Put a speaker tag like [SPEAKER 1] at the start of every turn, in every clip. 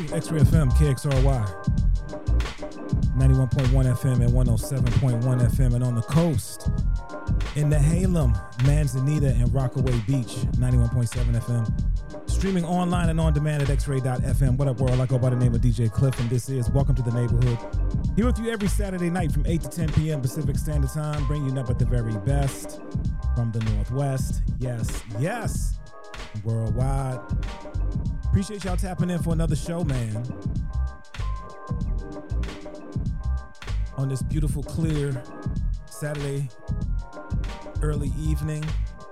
[SPEAKER 1] X-Ray FM, KXRY, 91.1 FM and 107.1 FM, and on the coast, in the Halem, Manzanita, and Rockaway Beach, 91.7 FM. Streaming online and on demand at xray.fm. What up, world? I go by the name of DJ Cliff, and this is Welcome to the Neighborhood. Here with you every Saturday night from 8 to 10 p.m. Pacific Standard Time, bringing you up at the very best from the Northwest. Yes, worldwide. Appreciate y'all tapping in for another show, man. On this beautiful, clear Saturday early evening.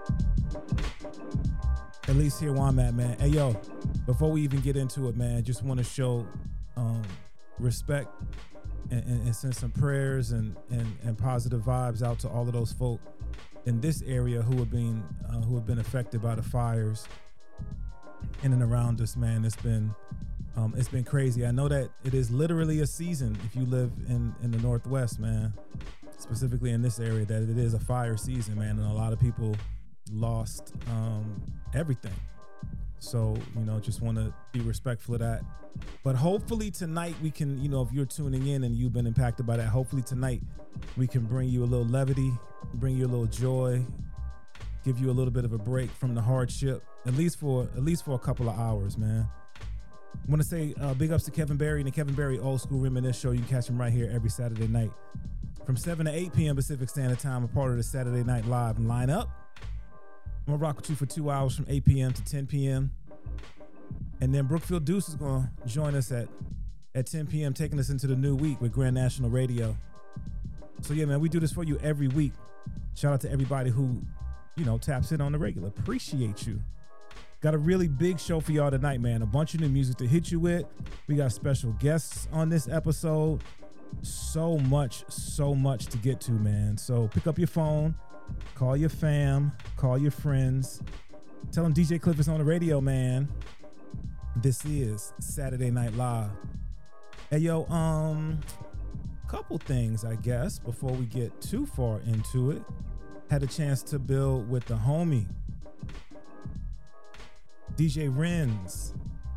[SPEAKER 1] At least here where I'm at, man. Hey, yo, before we even get into it, man, just want to show respect and send some prayers and positive vibes out to all of those folk in this area who have been affected by the fires in and around us, man. It's been crazy. I know that it is literally a season if you live in the Northwest, man, specifically in this area, that it is a fire season, man, and a lot of people lost everything. So, just want to be respectful of that. But hopefully tonight we can, if you're tuning in and you've been impacted by that, hopefully tonight we can bring you a little levity, bring you a little joy, give you a little bit of a break from the hardship, at least for a couple of hours, man. I want to say big ups to Kevin Berry and the Kevin Berry Old School Reminisce Show. You can catch him right here every Saturday night from 7 to 8 p.m. Pacific Standard Time, a part of the Saturday Night Live lineup. I'm going to rock with you for 2 hours from 8 p.m. to 10 p.m. And then Brookfield Deuce is going to join us at 10 p.m., taking us into the new week with Grand National Radio. So, yeah, man, we do this for you every week. Shout out to everybody who, taps in on the regular. Appreciate you. Got a really big show for y'all tonight, man. A bunch of new music to hit you with. We got special guests on this episode. So much to get to, man. So pick up your phone, call your fam, call your friends. Tell them DJ Cliff is on the radio, man. This is Saturday Night Live. Hey, yo, couple things, I guess, before we get too far into it. Had a chance to build with the homie, DJ Renz.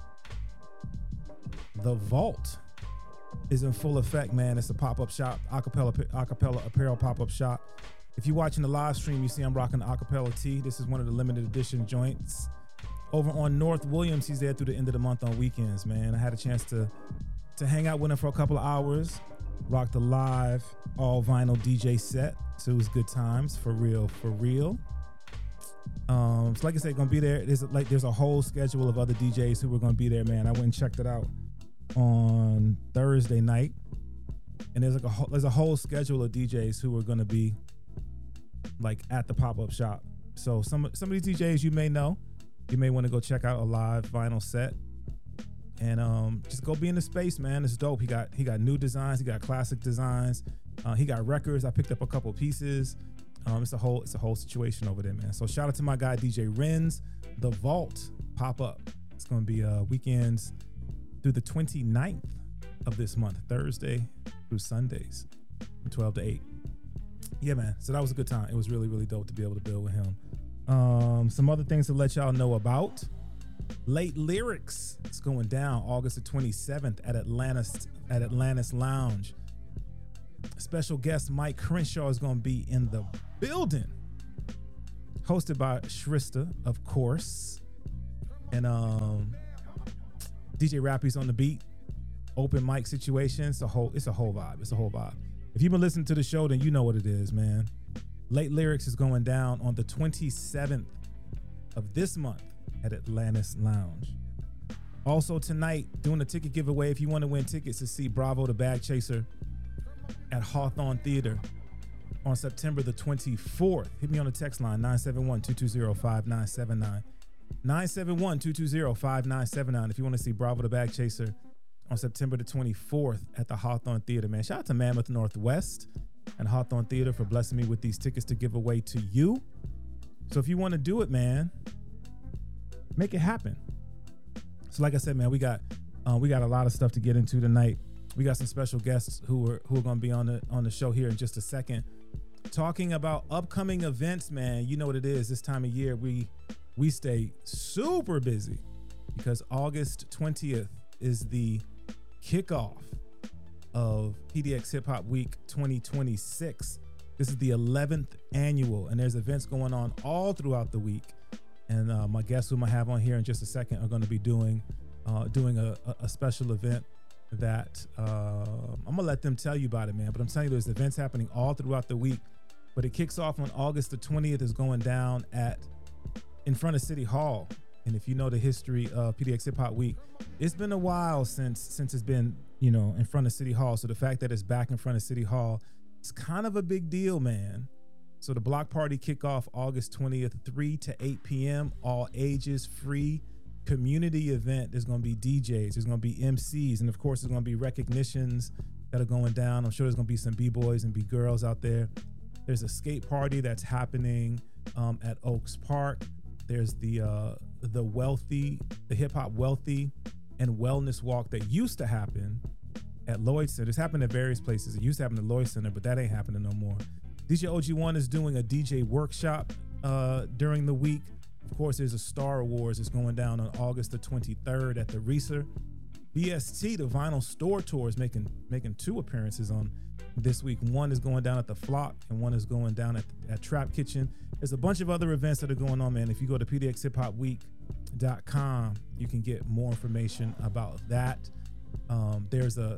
[SPEAKER 1] The Vault is in full effect, man. It's a pop-up shop, acapella apparel pop-up shop. If you're watching the live stream, you see I'm rocking the acapella tee. This is one of the limited edition joints. Over on North Williams, he's there through the end of the month on weekends, man. I had a chance to hang out with him for a couple of hours, rock the live all vinyl DJ set. So it was good times, for real. So like I said, gonna be there. There's a whole schedule of other DJs who were gonna be there, man. I went and checked it out on Thursday night, and there's a whole schedule of DJs who are gonna be at the pop-up shop. So some of these DJs you may know, you may want to go check out a live vinyl set, and just go be in the space, man. It's dope. He got new designs, he got classic designs, he got records. I picked up a couple pieces. It's a whole situation over there, man. So shout out to my guy DJ Renz. The Vault pop-up. It's going to be weekends through the 29th of this month, Thursday through Sundays, from 12 to 8. Yeah, man. So that was a good time. It was really, really dope to be able to build with him. Some other things to let y'all know about. Late Lyrics is going down August the 27th at Atlantis Lounge. Special guest Mike Crenshaw is going to be in the building. Hosted by Shrista, of course. And DJ Rappy's on the beat. Open mic situation. It's a whole vibe. If you've been listening to the show, then you know what it is, man. Late Lyrics is going down on the 27th of this month at Atlantis Lounge. Also tonight, doing a ticket giveaway. If you want to win tickets to see Bravo the Bag Chaser at Hawthorne Theater on September the 24th. Hit me on the text line, 971-220-5979. 971-220-5979 if you want to see Bravo the Bag Chaser on September the 24th at the Hawthorne Theater, man. Shout out to Mammoth Northwest and Hawthorne Theater for blessing me with these tickets to give away to you. So if you want to do it, man, make it happen. So like I said, man, we got a lot of stuff to get into tonight. We got some special guests who are going to be on the show here in just a second, talking about upcoming events, man. You know what it is. This time of year, we stay super busy because August 20th is the kickoff of PDX Hip Hop Week 2026. This is the 11th annual, and there's events going on all throughout the week. And my guests whom I have on here in just a second are going to be doing a special event that I'm gonna let them tell you about it, man. But I'm telling you, there's events happening all throughout the week. But it kicks off on August the 20th. Is going down in front of City Hall. And if you know the history of PDX Hip Hop Week, it's been a while since it's been, in front of City Hall. So the fact that it's back in front of City Hall, it's kind of a big deal, man. So the block party kickoff August 20th, 3 to 8 p.m. All ages, free community event. There's going to be DJs, there's going to be MCs, and of course there's going to be recognitions that are going down. I'm sure there's going to be some B-boys and B-girls out there. There's a skate party that's happening at Oaks Park. There's the hip hop wealthy and wellness walk that used to happen at Lloyd Center. It's happened at various places. It used to happen at Lloyd Center, but that ain't happening no more. DJ OG1 is doing a DJ workshop during the week. Of course, there's a Star Wars that's going down on August the 23rd at the Reeser. BST, the Vinyl Store Tour, is making 2 appearances on this week. One is going down at the Flock, and one is going down at Trap Kitchen. There's a bunch of other events that are going on, man. If you go to pdxhiphopweek.com, you can get more information about that. There's a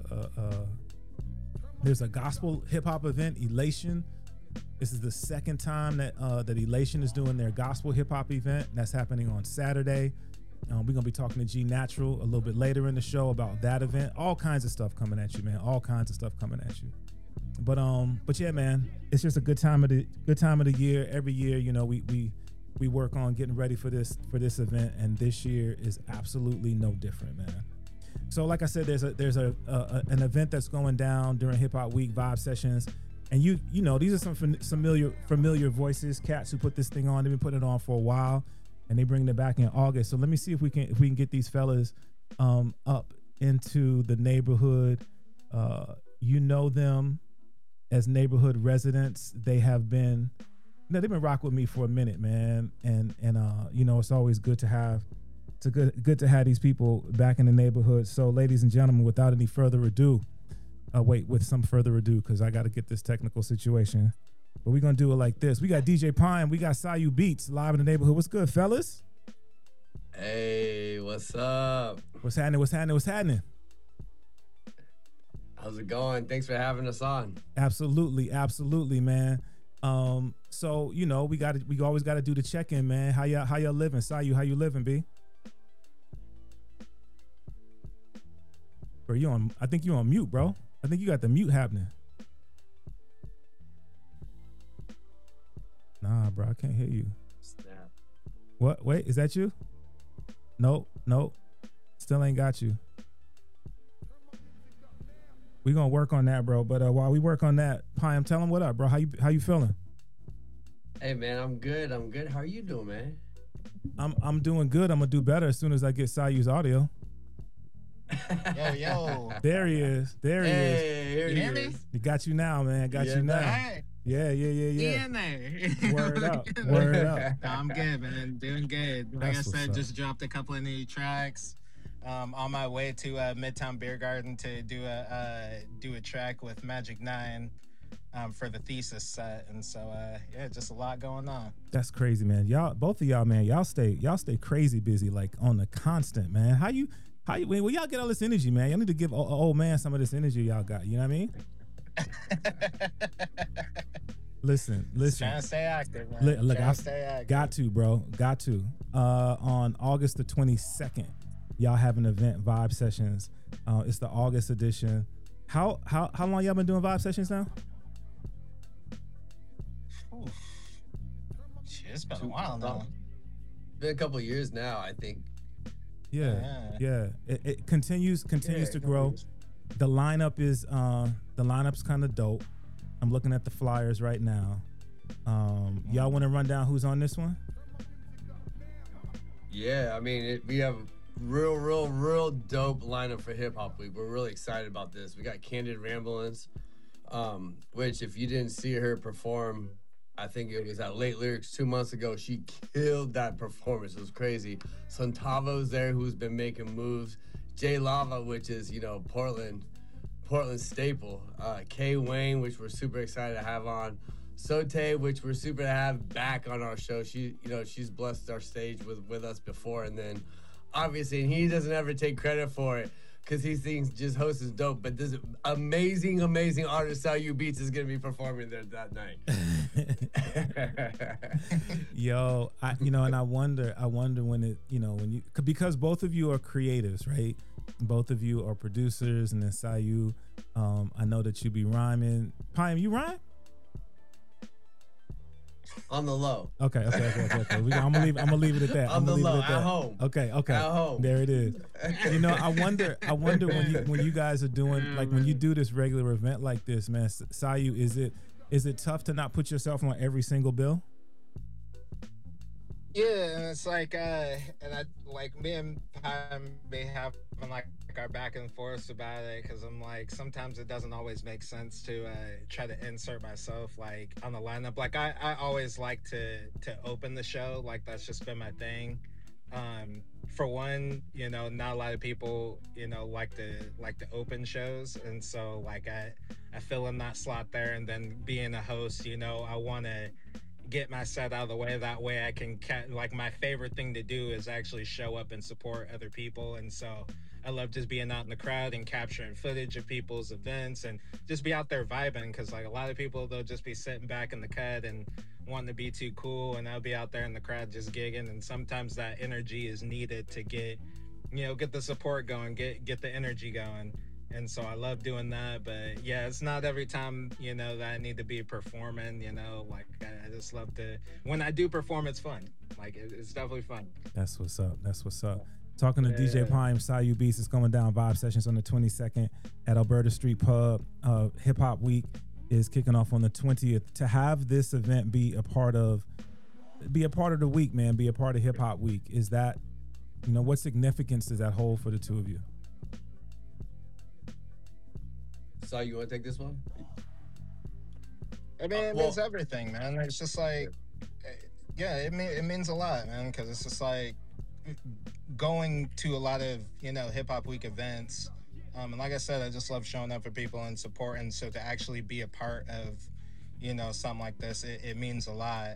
[SPEAKER 1] gospel hip hop event, Elation. This is the second time that Elation is doing their gospel hip hop event. That's happening on Saturday. We're gonna be talking to G Natural a little bit later in the show about that event. All kinds of stuff coming at you, man. All kinds of stuff coming at you. But yeah, man, it's just a good time of the year. Every year, we work on getting ready for this event, and this year is absolutely no different, man. So, like I said, there's an event that's going down during Hip Hop Week, Vibe Sessions. And these are some familiar voices, cats who put this thing on. They've been putting it on for a while, and they bring it back in August. So let me see if we can get these fellas up into the neighborhood. You know them as neighborhood residents. They have been, they've been rocking with me for a minute, man. And it's always good to have good to have these people back in the neighborhood. So, ladies and gentlemen, without any further ado. With some further ado, because I got to get this technical situation. But we're going to do it like this. We got DJ Pine. We got Sayu Beats live in the neighborhood. What's good, fellas?
[SPEAKER 2] Hey, what's up?
[SPEAKER 1] What's happening?
[SPEAKER 2] How's it going? Thanks for having us on.
[SPEAKER 1] Absolutely, man. So, we always got to do the check-in, man. How y'all living? Sayu, how you living, B? Bro, I think you on mute, bro. I think you got the mute happening. Nah, bro, I can't hear you.
[SPEAKER 2] Snap.
[SPEAKER 1] What? Wait, is that you? Nope. Still ain't got you. We gonna work on that, bro. But while we work on that, Pine, tell him what up, bro. How you feeling?
[SPEAKER 2] Hey, man, I'm good. How are you doing, man?
[SPEAKER 1] I'm doing good. I'm gonna do better as soon as I get Sayu's audio.
[SPEAKER 3] Yo.
[SPEAKER 1] There he is.
[SPEAKER 2] Here he is.
[SPEAKER 1] We got you now, man. Got you now.
[SPEAKER 3] Hey.
[SPEAKER 1] Yeah.
[SPEAKER 3] In there.
[SPEAKER 1] Word up.
[SPEAKER 3] I'm good, man. Doing good. Like I said, just dropped a couple of new tracks. On my way to Midtown Beer Garden to do a track with Magic 9 for the thesis set, and so just a lot going on.
[SPEAKER 1] That's crazy, man. Both of y'all, man. Y'all stay crazy busy, like on the constant, man. How when y'all get all this energy, man? Y'all need to give old man some of this energy y'all got. You know what I mean? Listen.
[SPEAKER 3] Trying to stay active, man.
[SPEAKER 1] Look, got to, bro. Got to. On August the 22nd, y'all have an event, Vibe Sessions. It's the August edition. How long y'all been doing Vibe Sessions now?
[SPEAKER 3] Shit, it's been a while now.
[SPEAKER 2] Been a couple of years now, I think.
[SPEAKER 1] Yeah. It continues to grow. The linup's kind of dope. I'm looking at the flyers right now. Y'all want to run down who's on this one?
[SPEAKER 2] Yeah, I mean, we have real dope lineup for Hip Hop Week. We're really excited about this. We got Candid Ramblings, which if you didn't see her perform, I think it was at Late Lyrics 2 months ago. She killed that performance. It was crazy. Santavo's there, who's been making moves. Jay Lava, which is, you know, Portland staple. Kay Wayne, which we're super excited to have on. Sote, which we're super to have back on our show. She, you know, she's blessed our stage with us before, and then obviously, and he doesn't ever take credit for it because he thinks just host is dope. But this amazing artist Sal U Beats is gonna be performing there that night.
[SPEAKER 1] Yo, and I wonder when it, when you, because both of you are creatives, right? Both of you are producers, and then Sayu, I know that you be rhyming. Pime, you rhyme?
[SPEAKER 2] On the low.
[SPEAKER 1] Okay. I'm gonna leave it at that.
[SPEAKER 2] On the low, at home.
[SPEAKER 1] Okay.
[SPEAKER 2] At home.
[SPEAKER 1] There it is. I wonder when you guys are doing, like, when you do this regular event like this, man, Sayu, is it tough to not put yourself on every single bill?
[SPEAKER 3] Yeah, and it's like, and I, like, me and Pam may have like our back and forth about it, because I'm like, sometimes it doesn't always make sense to try to insert myself like on the lineup. Like I always like to open the show. Like, that's just been my thing. For one, not a lot of people, like to open shows, and so like I fill in that slot there, and then being a host, I want to get my set out of the way. That way I can like, my favorite thing to do is actually show up and support other people, and so I love just being out in the crowd and capturing footage of people's events and just be out there vibing, because like a lot of people, they'll just be sitting back in the cut and wanting to be too cool, and I'll be out there in the crowd just gigging, and sometimes that energy is needed to get the support going, get the energy going. And so I love doing that. But yeah, it's not every time, that I need to be performing, like I just love to, when I do perform, it's fun. Like, it's definitely fun.
[SPEAKER 1] That's what's up. Talking to DJ Pime, Sayu Beats is going down. Vibe Sessions on the 22nd at Alberta Street Pub. Hip Hop Week is kicking off on the 20th. To have this event be a part of the week, man, be a part of Hip Hop Week, is that, what significance does that hold for the two of you?
[SPEAKER 2] So you want to take this one?
[SPEAKER 3] I mean, it means everything, man. It's just like, yeah, it means a lot, man, because it's just like going to a lot of, Hip Hop Week events. And like I said, I just love showing up for people and supporting. So to actually be a part of, something like this, it means a lot.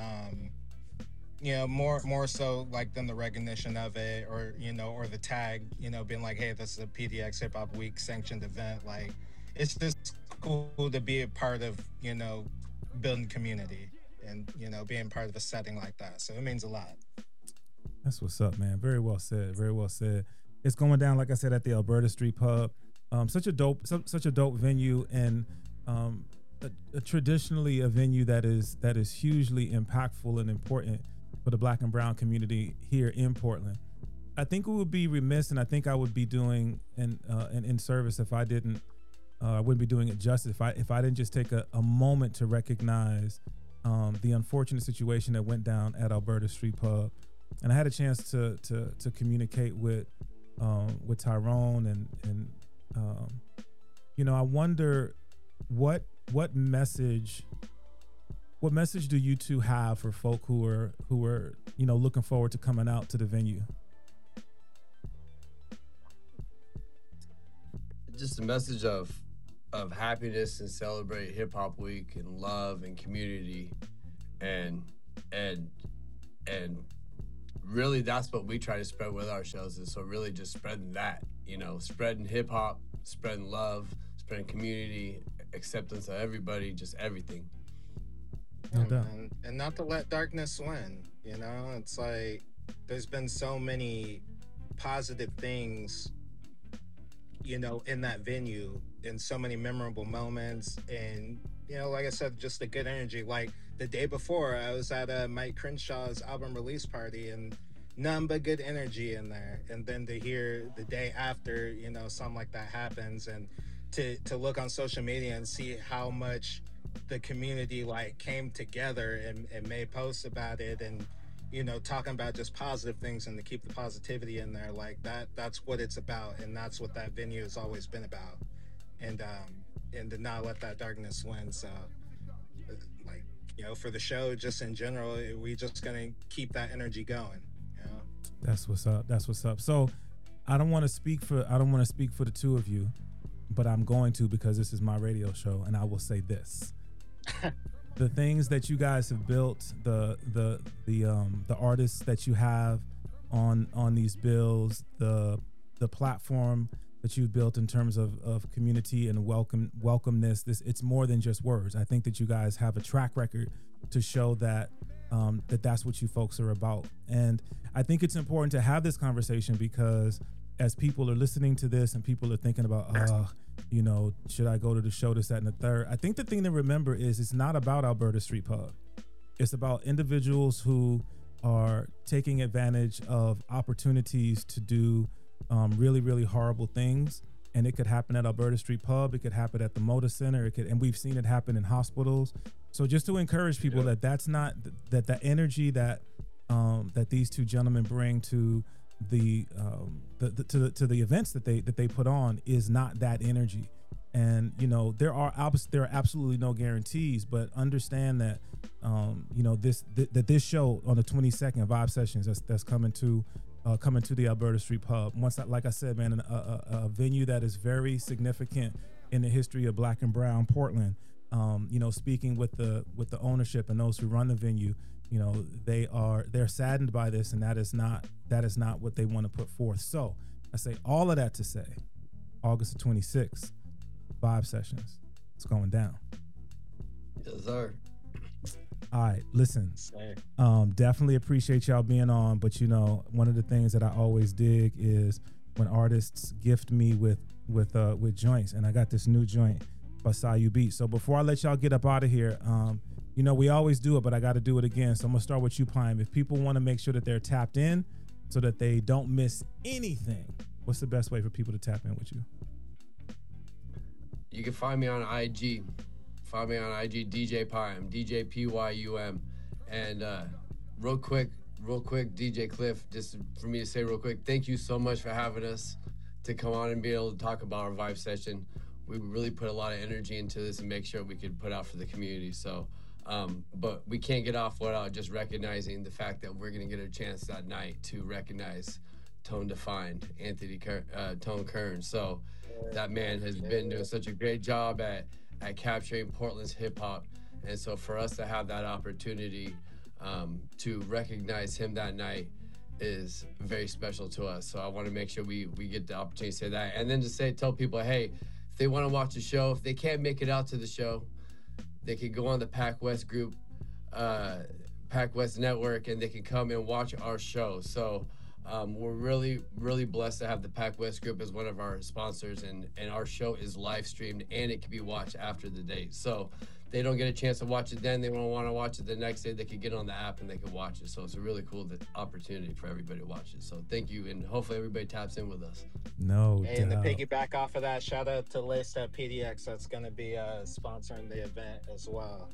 [SPEAKER 3] More so like than the recognition of it, or, or the tag, being like, hey, this is a PDX Hip Hop Week sanctioned event. Like, it's just cool to be a part of, building community and, being part of a setting like that. So it means a lot.
[SPEAKER 1] That's what's up, man. Very well said. It's going down, like I said, at the Alberta Street Pub. Such a dope venue, and traditionally a venue that is hugely impactful and important for the Black and Brown community here in Portland. I think we would be remiss, and I think I would be doing in service if I didn't. I wouldn't be doing it justice if I didn't just take a moment to recognize the unfortunate situation that went down at Alberta Street Pub. And I had a chance to communicate with Tyrone, and I wonder what message do you two have for folk who are looking forward to coming out to the venue?
[SPEAKER 2] Just a message of happiness, and celebrate Hip Hop Week and love and community, and really that's what we try to spread with our shows. Is so really just spreading that, spreading hip hop, spreading love, spreading community, acceptance of everybody, just everything.
[SPEAKER 3] No doubt. And not to let darkness win. It's like there's been so many positive things, in that venue, and so many memorable moments, and like I said, just the good energy. Like the day before, I was at Mike Crenshaw's album release party, and none but good energy in there. And then to hear the day after, something like that happens, and to look on social media and see how much the community like came together and made posts about it, and talking about just positive things, and to keep the positivity in there, like that's what it's about, and that's what that venue has always been about. And to not let that darkness win. So like, for the show, just in general, we just gonna keep that energy going.
[SPEAKER 1] That's what's up. So I don't want to speak for the two of you, but I'm going to, because this is my radio show, and I will say this. The things that you guys have built, the artists that you have on these bills, the platform that you've built in terms of community and welcomeness, it's more than just words. I think that you guys have a track record to show that that's what you folks are about. And I think it's important to have this conversation, because as people are listening to this and people are thinking about, should I go to the show, this, that, and the third? I think the thing to remember is it's not about Alberta Street Pub. It's about individuals who are taking advantage of opportunities to do really, really horrible things. And it could happen at Alberta Street Pub. It could happen at the Moda Center. And we've seen it happen in hospitals. So just to encourage people that's not that energy that these two gentlemen bring to the events that they put on is not that energy. And there are absolutely no guarantees, but understand that this show on the 22nd, Vibe Sessions, that's coming to the Alberta Street Pub. Like I said, man, a venue that is very significant in the history of Black and Brown Portland. Speaking with the ownership and those who run the venue, they're saddened by this, and that is not what they want to put forth. So I say all of that to say, August the 26th, Vibe Sessions, it's going down.
[SPEAKER 2] Yes, sir.
[SPEAKER 1] All right, listen, definitely appreciate y'all being on, but one of the things that I always dig is when artists gift me with joints, and I got this new joint by Sayu Beat. So before I let y'all get up out of here, we always do it, but I got to do it again. So I'm gonna start with you, Pime. If people want to make sure that they're tapped in so that they don't miss anything, what's the best way for people to tap in with you?
[SPEAKER 2] You can find me on IG. Find me on IG, DJ Pym, DJ Pyum. And real quick, DJ Cliff, just for me to say real quick, thank you so much for having us to come on and be able to talk about our Vibe Session. We really put a lot of energy into this and make sure we could put out for the community. So, but we can't get off without just recognizing the fact that we're going to get a chance that night to recognize Tone Defined, Tone Kern. So that man has been doing such a great job at capturing Portland's hip hop. And so for us to have that opportunity to recognize him that night is very special to us. So I want to make sure we get the opportunity to say that. And then to tell people, hey, if they want to watch the show, if they can't make it out to the show, they can go on the Pac West group, Pac West Network, and they can come and watch our show. So we're really, really blessed to have the Pac West group as one of our sponsors, and our show is live streamed and it can be watched after the date. So they don't get a chance to watch it then, they don't want to watch it the next day, they can get on the app and they can watch it. So it's a really cool opportunity for everybody to watch it. So thank you, and hopefully everybody taps in with us.
[SPEAKER 1] No doubt.
[SPEAKER 3] And to piggyback off of that, shout out to Laced Up PDX, that's going to be sponsoring the event as well.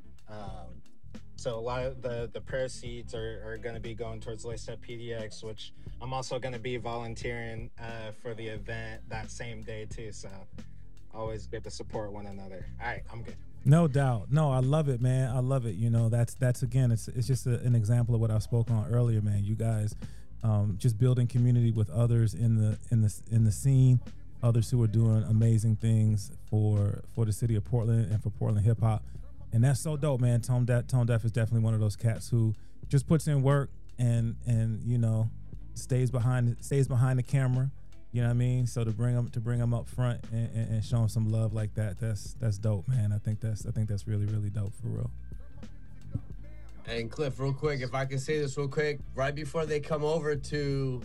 [SPEAKER 3] So a lot of the proceeds are going to be going towards Laced Up PDX, which I'm also going to be volunteering for the event that same day too. So always good to support one another. All right, I'm good.
[SPEAKER 1] No doubt. No, I love it, man. I love it. That's again, it's just an example of what I spoke on earlier, man. You guys just building community with others in the scene, others who are doing amazing things for the city of Portland and for Portland hip hop. And that's so dope, man. Tone Deaf is definitely one of those cats who just puts in work and stays behind the camera. You know what I mean? So to bring them up front and show them some love like that's dope, man. I think that's really, really dope for real.
[SPEAKER 2] And Cliff, real quick, if I can say this real quick, right before they come to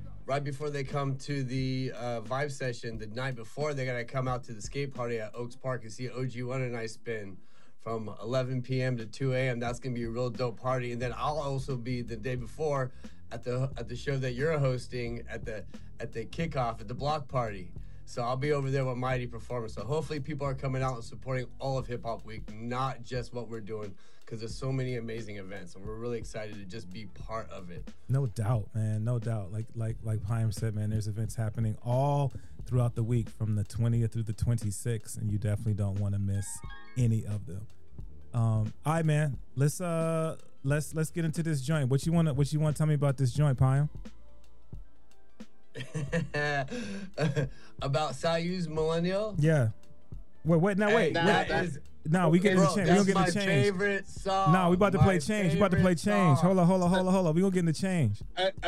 [SPEAKER 2] the Vibe Session, the night before, they're gonna come out to the skate party at Oaks Park and see OG1 and I spin from 11 p.m. to 2 a.m. That's gonna be a real dope party. And then I'll also be the day before at the show that you're hosting at the kickoff at the block party. So I'll be over there with Mighty Performance. So hopefully people are coming out and supporting all of Hip Hop Week, not just what we're doing, because there's so many amazing events, and we're really excited to just be part of it.
[SPEAKER 1] No doubt, man. No doubt. Like Pym said, man, there's events happening all throughout the week from the 20th through the 26th, and you definitely don't want to miss any of them. All right, man. Let's get into this joint. What you want to tell me about this joint, Pym?
[SPEAKER 2] About Sayu's millennial.
[SPEAKER 1] Yeah. Wait. No, wait. No, we getting the change. We gonna get the change.
[SPEAKER 2] Favorite song.
[SPEAKER 1] No, we about to play change. We about to play change. Hold on. We gonna get in the change.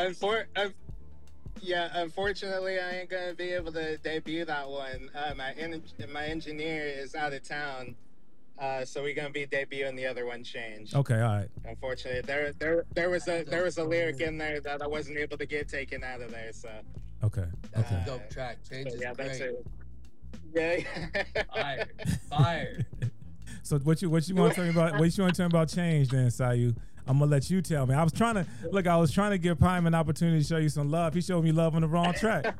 [SPEAKER 3] Unfortunately, I ain't gonna be able to debut that one. My engineer is out of town, so we're gonna be debuting the other one, change.
[SPEAKER 1] Okay, all right.
[SPEAKER 3] Unfortunately, there was a lyric in there that I wasn't able to get taken out of there. So.
[SPEAKER 1] Okay.
[SPEAKER 2] That's a dope track. Change is great. That's it.
[SPEAKER 3] Yeah.
[SPEAKER 2] Fire.
[SPEAKER 1] So what you want to tell me about? What you want to tell me about change, then, Sayu? I'm gonna let you tell me. I was trying to give Prime an opportunity to show you some love. He showed me love on the wrong track.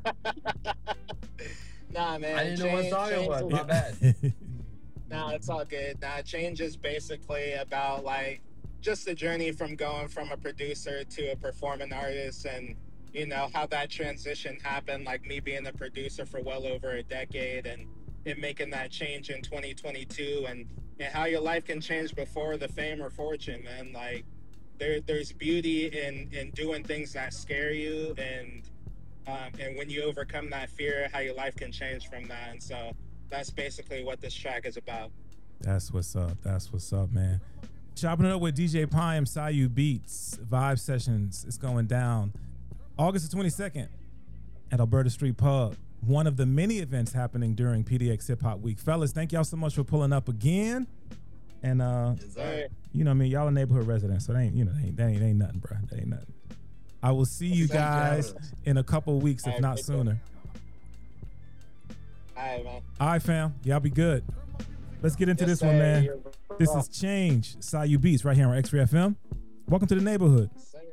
[SPEAKER 3] Nah, man.
[SPEAKER 2] I didn't know what song it was. My bad.
[SPEAKER 3] Nah, it's all good. Nah, change is basically about like just the journey from going from a producer to a performing artist, and you know how that transition happened. Like me being a producer for well over a decade, and making that change in 2022, and how your life can change before the fame or fortune, man. Like there's beauty in doing things that scare you, and when you overcome that fear, how your life can change from that. And so that's basically what this track is about.
[SPEAKER 1] That's what's up, man. Chopping it up with DJ Prime, Sayu Beats, Vibe Sessions. It's going down August the 22nd at Alberta Street Pub. One of the many events happening during PDX Hip Hop Week. Fellas, thank y'all so much for pulling up again. And you know what I mean, y'all are neighborhood residents, so that ain't nothing, bro. That ain't nothing. I will see you guys in a couple of weeks, if not sooner.
[SPEAKER 3] All right, man.
[SPEAKER 1] All right, fam. Y'all be good. Let's get into this one, man. This is Change, Sayu Beats, right here on X3 FM. Welcome to the neighborhood.